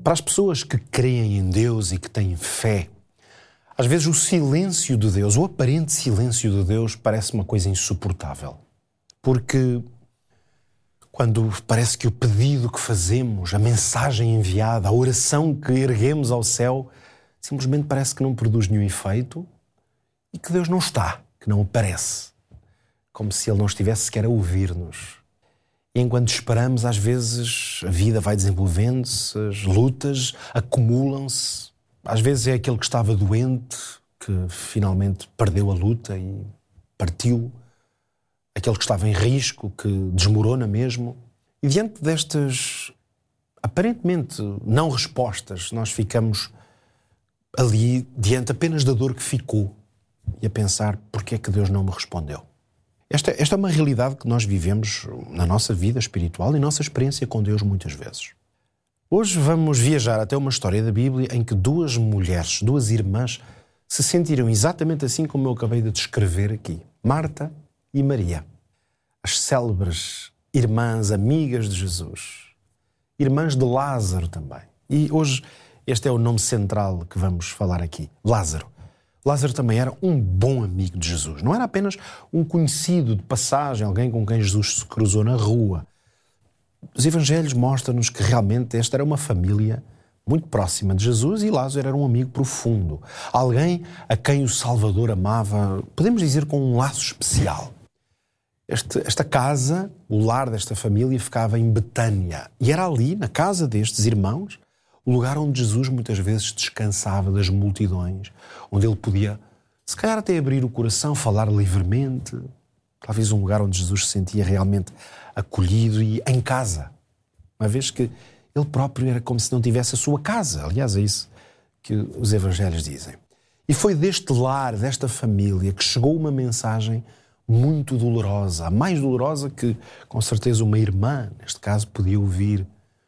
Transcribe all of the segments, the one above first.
Para as pessoas que creem em Deus e que têm fé, às vezes o silêncio de Deus, o aparente silêncio de Deus, parece uma coisa insuportável. Porque quando parece que o pedido que fazemos, a mensagem enviada, a oração que erguemos ao céu, simplesmente parece que não produz nenhum efeito e que Deus não está, que não aparece. Como se Ele não estivesse sequer a ouvir-nos. E enquanto esperamos, às vezes a vida vai desenvolvendo-se, as lutas acumulam-se. Às vezes é aquele que estava doente, que finalmente perdeu a luta e partiu. Aquele que estava em risco, que desmorona mesmo. E diante destas, aparentemente, não respostas, nós ficamos ali diante apenas da dor que ficou e a pensar, porquê é que Deus não me respondeu? Esta é uma realidade que nós vivemos na nossa vida espiritual e nossa experiência com Deus muitas vezes. Hoje vamos viajar até uma história da Bíblia em que duas mulheres, duas irmãs, se sentiram exatamente assim como eu acabei de descrever aqui. Marta e Maria. As célebres irmãs amigas de Jesus. Irmãs de Lázaro também. E hoje este é o nome central que vamos falar aqui. Lázaro. Lázaro também era um bom amigo de Jesus. Não era apenas um conhecido de passagem, alguém com quem Jesus se cruzou na rua. Os evangelhos mostram-nos que realmente esta era uma família muito próxima de Jesus e Lázaro era um amigo profundo. Alguém a quem o Salvador amava, podemos dizer, com um laço especial. Esta casa, o lar desta família, ficava em Betânia. E era ali, na casa destes irmãos, o lugar onde Jesus muitas vezes descansava das multidões, onde ele podia, se calhar até abrir o coração, falar livremente. Talvez um lugar onde Jesus se sentia realmente acolhido e em casa. Uma vez que ele próprio era como se não tivesse a sua casa. Aliás, é isso que os evangelhos dizem. E foi deste lar, desta família, que chegou uma mensagem muito dolorosa. A mais dolorosa que, com certeza, uma irmã, neste caso, podia ouvir.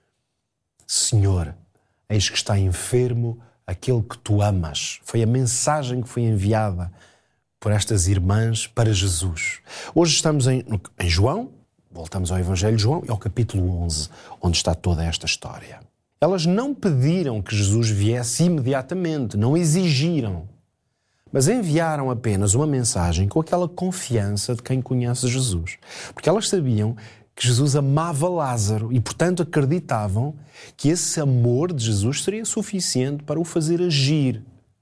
Senhor, eis que está enfermo aquele que tu amas. Foi a mensagem que foi enviada por estas irmãs para Jesus. Hoje estamos em João, voltamos ao Evangelho de João e ao capítulo 11, onde está toda esta história. Elas não pediram que Jesus viesse imediatamente, não exigiram, mas enviaram apenas uma mensagem com aquela confiança de quem conhece Jesus. Porque elas sabiam que Jesus amava Lázaro e, portanto, acreditavam que esse amor de Jesus seria suficiente para o fazer agir.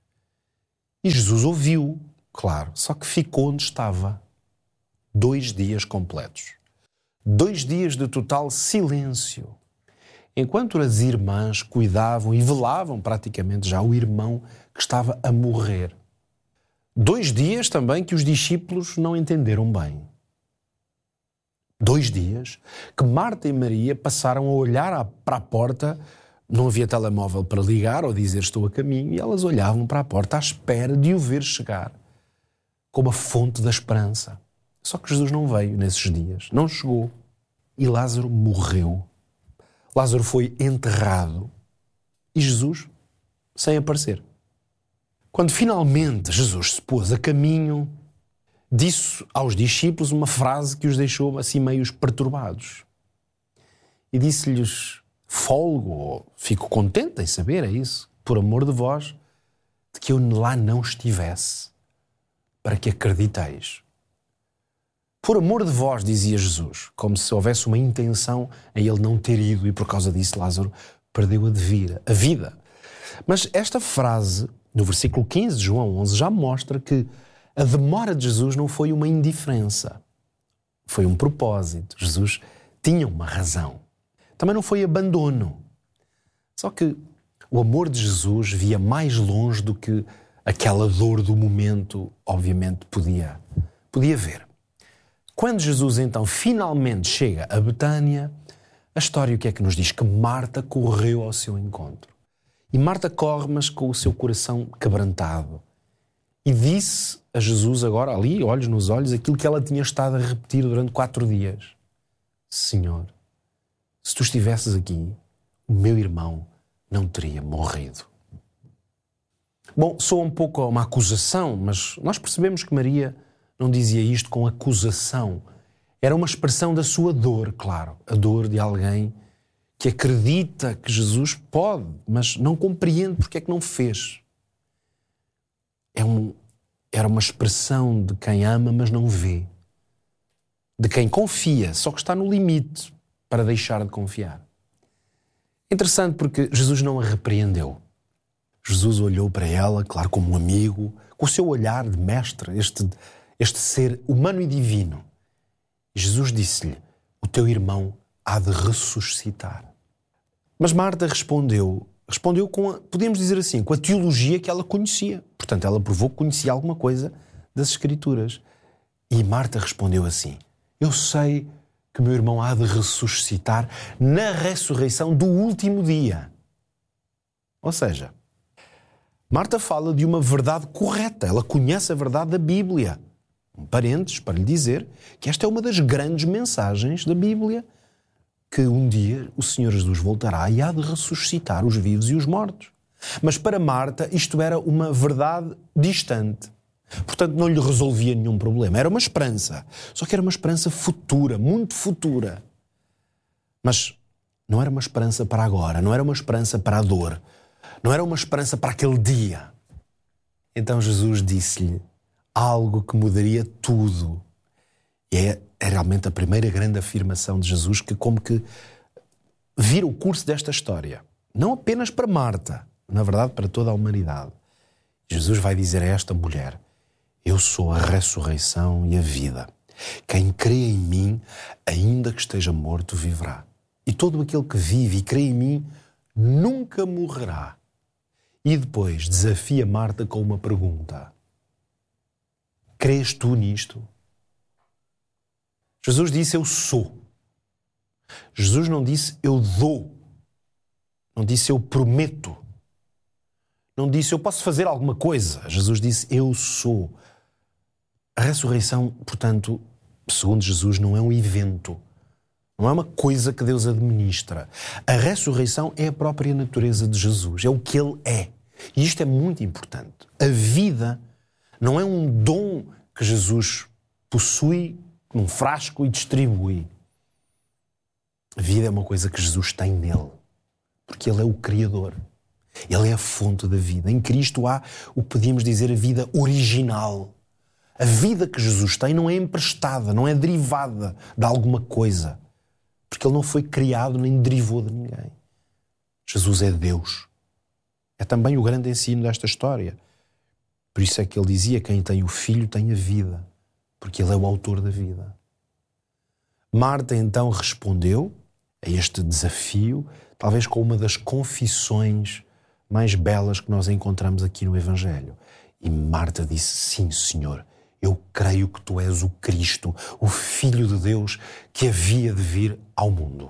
E Jesus ouviu, claro, só que ficou onde estava. 2 dias completos. 2 dias de total silêncio. Enquanto as irmãs cuidavam e velavam praticamente já o irmão que estava a morrer. 2 dias também que os discípulos não entenderam bem. 2 dias que Marta e Maria passaram a olhar para a porta, não havia telemóvel para ligar ou dizer estou a caminho, e elas olhavam para a porta à espera de o ver chegar, como a fonte da esperança. Só que Jesus não veio nesses dias, não chegou. E Lázaro morreu. Lázaro foi enterrado e Jesus sem aparecer. Quando finalmente Jesus se pôs a caminho, disse aos discípulos uma frase que os deixou assim meio perturbados. E disse-lhes, folgo, ou fico contente em saber, é isso, por amor de vós, de que eu lá não estivesse, para que acrediteis. Por amor de vós, dizia Jesus, como se houvesse uma intenção em ele não ter ido e por causa disso Lázaro perdeu a vida. Mas esta frase, no versículo 15 de João 11, já mostra que a demora de Jesus não foi uma indiferença, foi um propósito. Jesus tinha uma razão. Também não foi abandono. Só que o amor de Jesus via mais longe do que aquela dor do momento, obviamente, podia ver. Quando Jesus então finalmente chega a Betânia, a história o que é que nos diz? Que Marta correu ao seu encontro. E Marta corre, mas com o seu coração quebrantado. E disse a Jesus agora, ali, olhos nos olhos, aquilo que ela tinha estado a repetir durante 4 dias. Senhor, se tu estivesses aqui, o meu irmão não teria morrido. Bom, soa um pouco uma acusação, mas nós percebemos que Maria não dizia isto com acusação. Era uma expressão da sua dor, claro. A dor de alguém que acredita que Jesus pode, mas não compreende porque é que não fez. Era uma expressão de quem ama, mas não vê. De quem confia, só que está no limite para deixar de confiar. Interessante porque Jesus não a repreendeu. Jesus olhou para ela, claro, como um amigo, com o seu olhar de mestre, este ser humano e divino. E Jesus disse-lhe: o teu irmão há de ressuscitar. Mas Marta respondeu com, podemos dizer assim, com a teologia que ela conhecia. Portanto, ela provou que conhecia alguma coisa das Escrituras. E Marta respondeu assim: eu sei que meu irmão há de ressuscitar na ressurreição do último dia. Ou seja, Marta fala de uma verdade correta. Ela conhece a verdade da Bíblia. Um parênteses para lhe dizer que esta é uma das grandes mensagens da Bíblia, que um dia o Senhor Jesus voltará e há de ressuscitar os vivos e os mortos. Mas para Marta isto era uma verdade distante. Portanto, não lhe resolvia nenhum problema. Era uma esperança. Só que era uma esperança futura, muito futura. Mas não era uma esperança para agora, não era uma esperança para a dor, não era uma esperança para aquele dia. Então Jesus disse-lhe algo que mudaria tudo. E é realmente a primeira grande afirmação de Jesus que como que vira o curso desta história. Não apenas para Marta, na verdade para toda a humanidade. Jesus vai dizer a esta mulher: eu sou a ressurreição e a vida. Quem crê em mim, ainda que esteja morto, viverá. E todo aquele que vive e crê em mim, nunca morrerá. E depois desafia Marta com uma pergunta: crês tu nisto? Jesus disse: eu sou. Jesus não disse: eu dou. Não disse: eu prometo. Não disse: eu posso fazer alguma coisa. Jesus disse: eu sou. A ressurreição, portanto, segundo Jesus, não é um evento. Não é uma coisa que Deus administra. A ressurreição é a própria natureza de Jesus. É o que Ele é. E isto é muito importante. A vida não é um dom que Jesus possui num frasco e distribui. A vida é uma coisa que Jesus tem nele. Porque Ele é o Criador. Ele é a fonte da vida. Em Cristo há o que podíamos dizer a vida original. A vida que Jesus tem não é emprestada, não é derivada de alguma coisa. Porque Ele não foi criado nem derivou de ninguém. Jesus é Deus. É também o grande ensino desta história. Por isso é que Ele dizia: quem tem o Filho tem a vida. Porque Ele é o autor da vida. Marta então respondeu a este desafio, talvez com uma das confissões mais belas que nós encontramos aqui no Evangelho. E Marta disse: sim, Senhor, eu creio que Tu és o Cristo, o Filho de Deus que havia de vir ao mundo.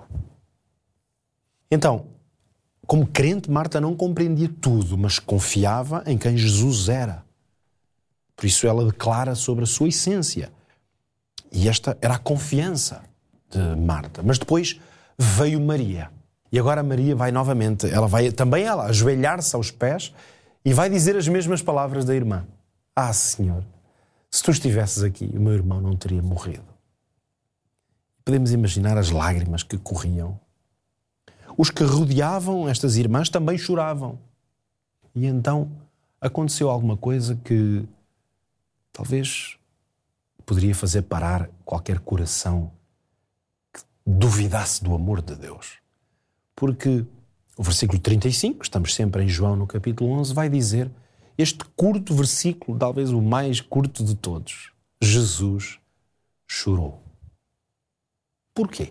Então, como crente, Marta não compreendia tudo, mas confiava em quem Jesus era. Por isso ela declara sobre a sua essência. E esta era a confiança de Marta. Mas depois veio Maria. E agora Maria vai novamente, ela vai também ajoelhar-se aos pés e vai dizer as mesmas palavras da irmã. Ah, Senhor, se Tu estivesses aqui, o meu irmão não teria morrido. Podemos imaginar as lágrimas que corriam. Os que rodeavam estas irmãs também choravam. E então aconteceu alguma coisa que talvez poderia fazer parar qualquer coração que duvidasse do amor de Deus. Porque o versículo 35, estamos sempre em João no capítulo 11, vai dizer este curto versículo, talvez o mais curto de todos. Jesus chorou. Porquê?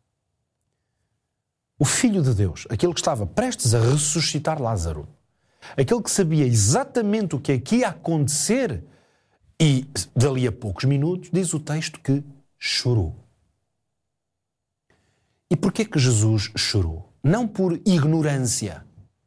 O Filho de Deus, aquele que estava prestes a ressuscitar Lázaro, aquele que sabia exatamente o que aqui ia acontecer e, dali a poucos minutos, diz o texto que chorou. E porquê que Jesus chorou? Não por ignorância.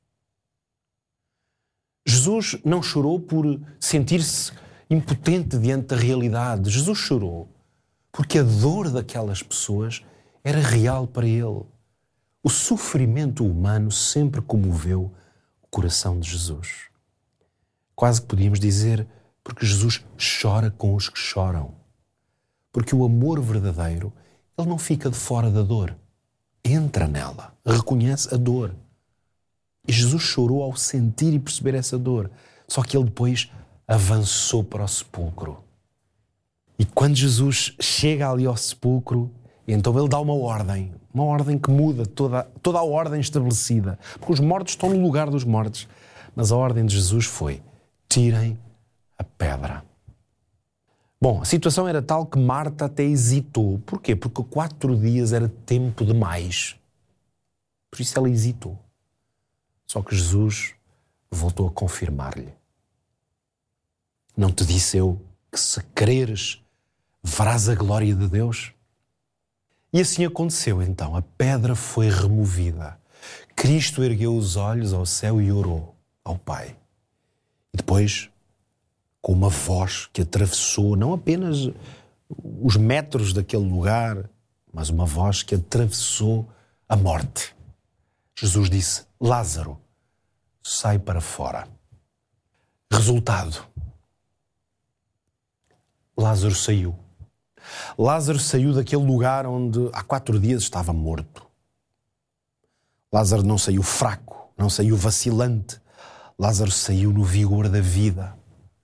Jesus não chorou por sentir-se impotente diante da realidade. Jesus chorou porque a dor daquelas pessoas era real para Ele. O sofrimento humano sempre comoveu o coração de Jesus. Quase que podíamos dizer, porque Jesus chora com os que choram. Porque o amor verdadeiro, ele não fica de fora da dor. entra nela, reconhece a dor. E Jesus chorou ao sentir e perceber essa dor. Só que ele depois avançou para o sepulcro. E quando Jesus chega ali ao sepulcro, então ele dá uma ordem que muda toda a ordem estabelecida. Porque os mortos estão no lugar dos mortos. Mas a ordem de Jesus foi: tirem a pedra. Bom, a situação era tal que Marta até hesitou. Porquê? Porque 4 dias era tempo demais. Por isso ela hesitou. Só que Jesus voltou a confirmar-lhe: não te disse eu que se creres verás a glória de Deus? E assim aconteceu então. A pedra foi removida. Cristo ergueu os olhos ao céu e orou ao Pai. E depois, com uma voz que atravessou não apenas os metros daquele lugar, mas uma voz que atravessou a morte, Jesus disse: Lázaro, sai para fora. Resultado: Lázaro saiu. Lázaro saiu daquele lugar onde há 4 dias estava morto. Lázaro não saiu fraco, não saiu vacilante. Lázaro saiu no vigor da vida,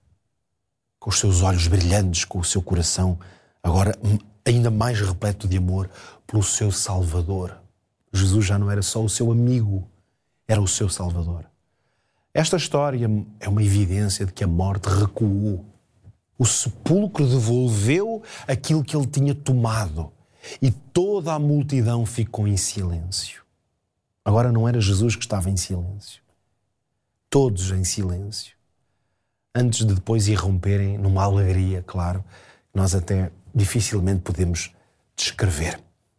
com os seus olhos brilhantes, com o seu coração agora ainda mais repleto de amor pelo seu Salvador. Jesus já não era só o seu amigo, era o seu Salvador. Esta história é uma evidência de que a morte recuou. O sepulcro devolveu aquilo que ele tinha tomado e toda a multidão ficou em silêncio. Agora não era Jesus que estava em silêncio. Todos em silêncio. Antes de depois irromperem numa alegria, claro, que nós até dificilmente podemos descrever.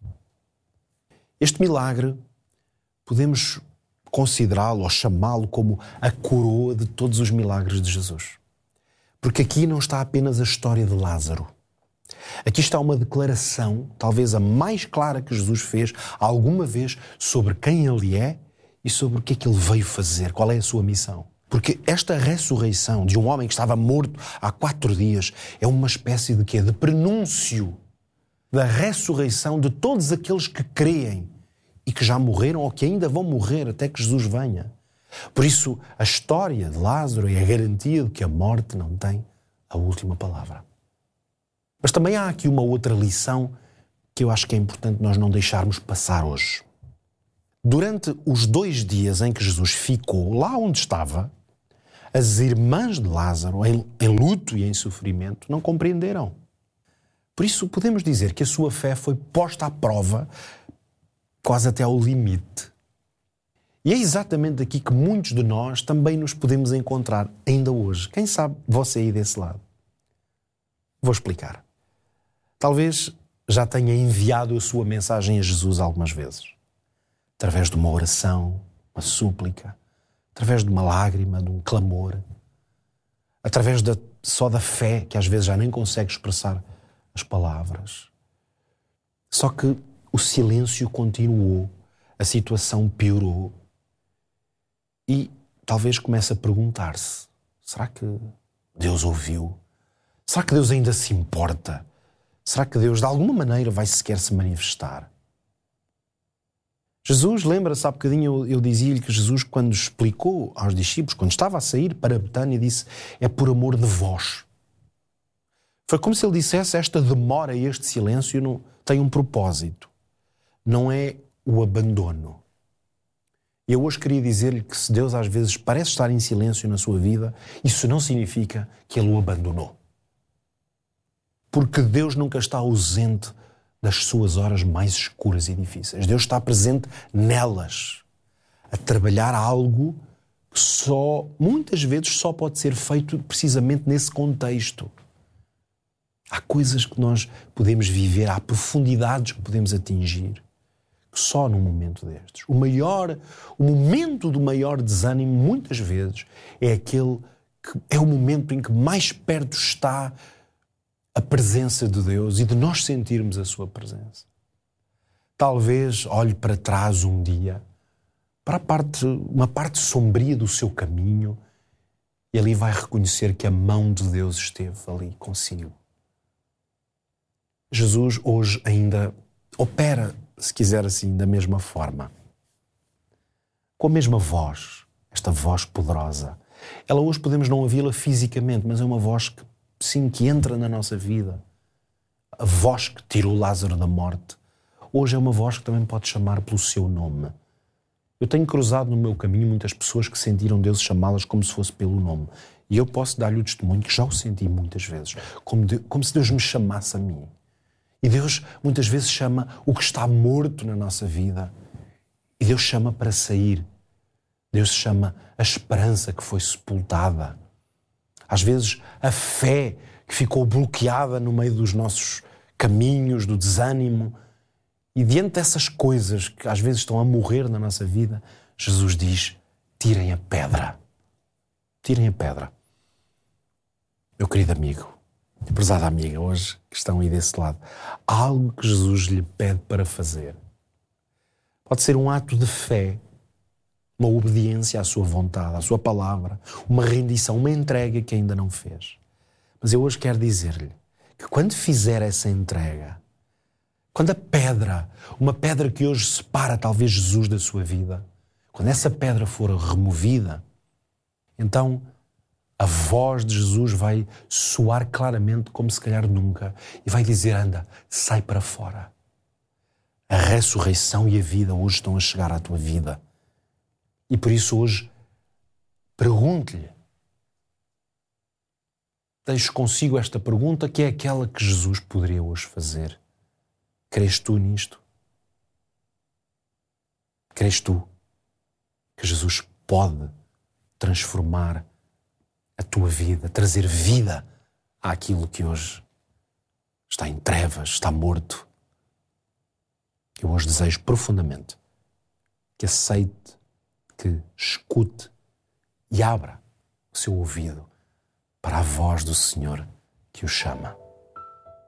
Este milagre podemos considerá-lo ou chamá-lo como a coroa de todos os milagres de Jesus. Porque aqui não está apenas a história de Lázaro. Aqui está uma declaração, talvez a mais clara que Jesus fez alguma vez, sobre quem ele é e sobre o que é que ele veio fazer, qual é a sua missão. Porque esta ressurreição de um homem que estava morto há 4 dias é uma espécie de quê? De prenúncio da ressurreição de todos aqueles que creem e que já morreram ou que ainda vão morrer até que Jesus venha. Por isso, a história de Lázaro é a garantia de que a morte não tem a última palavra. Mas também há aqui uma outra lição que eu acho que é importante nós não deixarmos passar hoje. Durante os 2 dias em que Jesus ficou lá onde estava, as irmãs de Lázaro, em luto e em sofrimento, não compreenderam. Por isso, podemos dizer que a sua fé foi posta à prova quase até ao limite. E é exatamente aqui que muitos de nós também nos podemos encontrar ainda hoje. Quem sabe você aí desse lado? Vou explicar. Talvez já tenha enviado a sua mensagem a Jesus algumas vezes. Através de uma oração, uma súplica, através de uma lágrima, de um clamor, através só da fé, que às vezes já nem consegue expressar as palavras. Só que o silêncio continuou, a situação piorou. E talvez comece a perguntar-se: será que Deus ouviu? Será que Deus ainda se importa? Será que Deus de alguma maneira vai sequer se manifestar? Jesus, lembra-se, há bocadinho eu dizia-lhe que Jesus, quando explicou aos discípulos, quando estava a sair para Betânia, disse: é por amor de vós. Foi como se ele dissesse: esta demora e este silêncio não tem um propósito. Não é o abandono. E eu hoje queria dizer-lhe que se Deus às vezes parece estar em silêncio na sua vida, isso não significa que Ele o abandonou. Porque Deus nunca está ausente das suas horas mais escuras e difíceis. Deus está presente nelas, a trabalhar algo que muitas vezes só pode ser feito precisamente nesse contexto. Há coisas que nós podemos viver, há profundidades que podemos atingir, que só num momento destes. O momento do maior desânimo, muitas vezes, é aquele que é o momento em que mais perto está a presença de Deus e de nós sentirmos a sua presença. Talvez olhe para trás um dia, para uma parte sombria do seu caminho, e ali vai reconhecer que a mão de Deus esteve ali consigo. Jesus hoje ainda opera se quiser assim, da mesma forma. Com a mesma voz, esta voz poderosa. Ela hoje podemos não ouvi-la fisicamente, mas é uma voz que, sim, que entra na nossa vida. A voz que tirou Lázaro da morte. Hoje é uma voz que também pode chamar pelo seu nome. Eu tenho cruzado no meu caminho muitas pessoas que sentiram Deus chamá-las como se fosse pelo nome. E eu posso dar-lhe o testemunho que já o senti muitas vezes, como se Deus me chamasse a mim. E Deus muitas vezes chama o que está morto na nossa vida. E Deus chama para sair. Deus chama a esperança que foi sepultada. Às vezes a fé que ficou bloqueada no meio dos nossos caminhos, do desânimo. E diante dessas coisas que às vezes estão a morrer na nossa vida, Jesus diz, tirem a pedra. Tirem a pedra. Meu querido amigo, e prezada amiga, hoje que estão aí desse lado, há algo que Jesus lhe pede para fazer. Pode ser um ato de fé, uma obediência à sua vontade, à sua palavra, uma rendição, uma entrega que ainda não fez. Mas eu hoje quero dizer-lhe que quando fizer essa entrega, quando a pedra, uma pedra que hoje separa talvez Jesus da sua vida, quando essa pedra for removida, então a voz de Jesus vai soar claramente como se calhar nunca e vai dizer, anda, sai para fora. A ressurreição e a vida hoje estão a chegar à tua vida. E por isso hoje pergunte-lhe. Deixo consigo esta pergunta que é aquela que Jesus poderia hoje fazer. Crês tu nisto? Crês tu que Jesus pode transformar a tua vida, trazer vida àquilo que hoje está em trevas, está morto? Eu hoje desejo profundamente que aceite, que escute e abra o seu ouvido para a voz do Senhor que o chama.